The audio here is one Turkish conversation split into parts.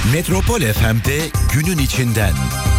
Metropol FM'de günün içinden.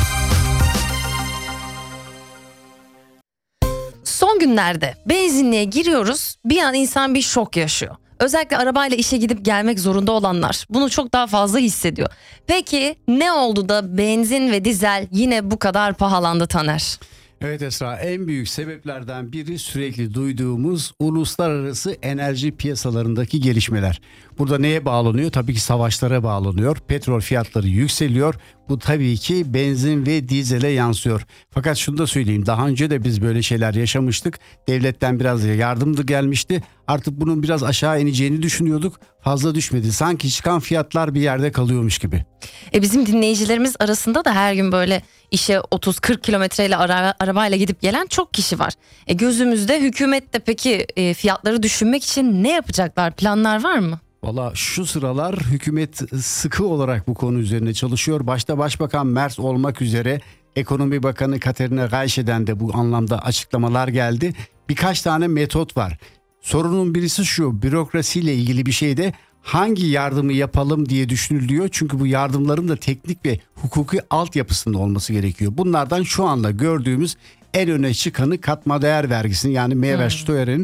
Son günlerde benzinliğe giriyoruz, bir an insan bir şok yaşıyor. Özellikle arabayla işe gidip gelmek zorunda olanlar bunu çok daha fazla hissediyor. Peki ne oldu da benzin ve dizel yine bu kadar pahalandı Taner? Evet Esra, en büyük sebeplerden biri sürekli duyduğumuz uluslararası enerji piyasalarındaki gelişmeler. Burada neye bağlanıyor? Tabii ki savaşlara bağlanıyor. Petrol fiyatları yükseliyor. Bu tabii ki benzin ve dizele yansıyor. Fakat şunu da söyleyeyim, daha önce de biz böyle şeyler yaşamıştık. Devletten biraz yardım da gelmişti. Artık bunun biraz aşağı ineceğini düşünüyorduk. Fazla düşmedi. Sanki çıkan fiyatlar bir yerde kalıyormuş gibi. Bizim dinleyicilerimiz arasında da her gün böyle işe 30-40 kilometreyle arabayla gidip gelen çok kişi var. Gözümüzde hükümet de peki fiyatları düşünmek için ne yapacaklar? Planlar var mı? Valla şu sıralar hükümet sıkı olarak bu konu üzerine çalışıyor. Başta Başbakan Merz olmak üzere Ekonomi Bakanı Katerina Gayşe'den de bu anlamda açıklamalar geldi. Birkaç tane metot var. Sorunun birisi şu: bürokrasiyle ilgili bir şeyde hangi yardımı yapalım diye düşünülüyor. Çünkü bu yardımların da teknik ve hukuki altyapısında olması gerekiyor. Bunlardan şu anda gördüğümüz en öne çıkanı katma değer vergisinin, yani Mehrwertsteuer'in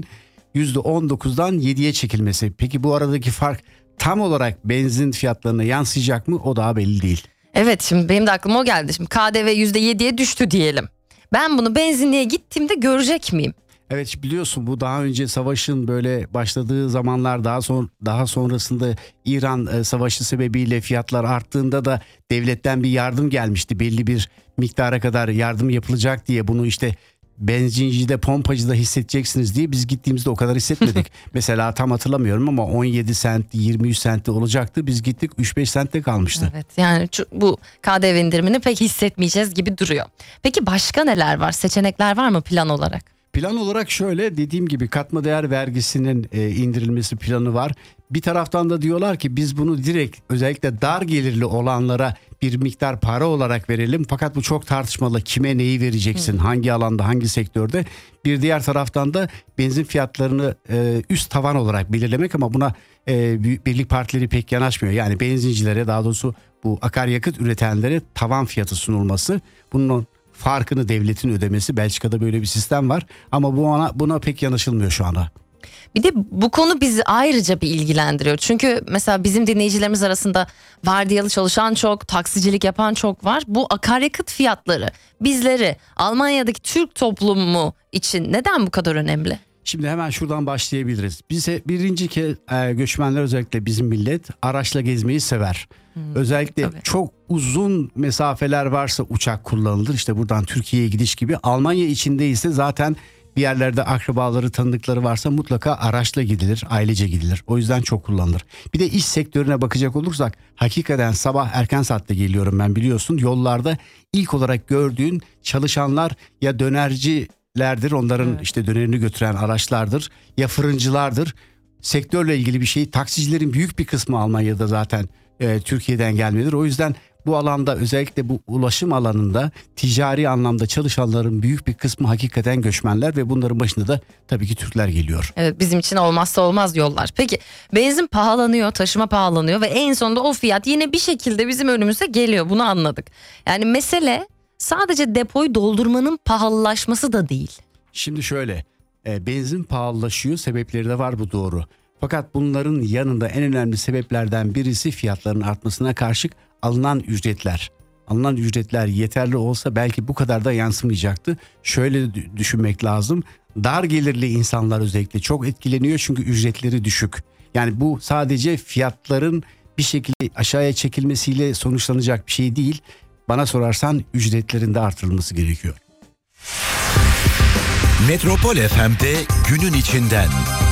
%19'dan 7'ye çekilmesi. Peki bu aradaki fark tam olarak benzin fiyatlarına yansıyacak mı? O daha belli değil. Evet, şimdi benim de aklıma o geldi. Şimdi KDV %7'ye düştü diyelim. Ben bunu benzinliğe gittiğimde görecek miyim? Evet, biliyorsun bu daha önce savaşın böyle başladığı zamanlar, daha sonrasında İran savaşı sebebiyle fiyatlar arttığında da devletten bir yardım gelmişti. Belli bir miktara kadar yardım yapılacak diye, bunu işte benzincide, pompacıda hissedeceksiniz diye biz gittiğimizde o kadar hissetmedik. Mesela tam hatırlamıyorum ama 17 sent, 23 sentte olacaktı. Biz gittik 3-5 sentte kalmıştı. Evet, yani bu KDV indirimini pek hissetmeyeceğiz gibi duruyor. Peki başka neler var? Seçenekler var mı plan olarak? Plan olarak şöyle, dediğim gibi katma değer vergisinin indirilmesi planı var. Bir taraftan da diyorlar ki biz bunu direkt özellikle dar gelirli olanlara bir miktar para olarak verelim. Fakat bu çok tartışmalı. Kime neyi vereceksin? Hangi alanda, hangi sektörde? Bir diğer taraftan da benzin fiyatlarını üst tavan olarak belirlemek, ama buna birlik partileri pek yanaşmıyor. Yani benzincilere, daha doğrusu bu akaryakıt üretenlere tavan fiyatı sunulması. Bunun farkını devletin ödemesi. Belçika'da böyle bir sistem var ama buna pek yanaşılmıyor şu anda. Bir de bu konu bizi ayrıca bir ilgilendiriyor. Çünkü mesela bizim dinleyicilerimiz arasında vardiyalı çalışan çok, taksicilik yapan çok var. Bu akaryakıt fiyatları bizleri, Almanya'daki Türk toplumu için neden bu kadar önemli? Şimdi hemen şuradan başlayabiliriz. Bize birinci kez göçmenler, özellikle bizim millet araçla gezmeyi sever. Özellikle tabii, çok uzun mesafeler varsa uçak kullanılır. İşte buradan Türkiye'ye gidiş gibi. Almanya içinde ise zaten bir yerlerde akrabaları, tanıdıkları varsa mutlaka araçla gidilir, ailece gidilir. O yüzden çok kullanılır. Bir de iş sektörüne bakacak olursak, hakikaten sabah erken saatte geliyorum ben, biliyorsun. Yollarda ilk olarak gördüğün çalışanlar ya dönercilerdir, onların işte dönerini götüren araçlardır, ya fırıncılardır. Sektörle ilgili bir şey, taksicilerin büyük bir kısmı Almanya'da zaten Türkiye'den gelmedir. O yüzden bu alanda, özellikle bu ulaşım alanında ticari anlamda çalışanların büyük bir kısmı hakikaten göçmenler ve bunların başında da tabii ki Türkler geliyor. Evet, bizim için olmazsa olmaz yollar. Peki benzin pahalanıyor, taşıma pahalanıyor ve en sonunda o fiyat yine bir şekilde bizim önümüze geliyor. Bunu anladık. Yani mesele sadece depoyu doldurmanın pahalılaşması da değil. Şimdi şöyle, benzin pahalılaşıyor, sebepleri de var, bu doğru. Fakat bunların yanında en önemli sebeplerden birisi fiyatların artmasına karşılık alınan ücretler. Alınan ücretler yeterli olsa belki bu kadar da yansımayacaktı. Şöyle düşünmek lazım. Dar gelirli insanlar özellikle çok etkileniyor çünkü ücretleri düşük. Yani bu sadece fiyatların bir şekilde aşağıya çekilmesiyle sonuçlanacak bir şey değil. Bana sorarsan ücretlerin de artırılması gerekiyor. Metropol FM'de günün içinden.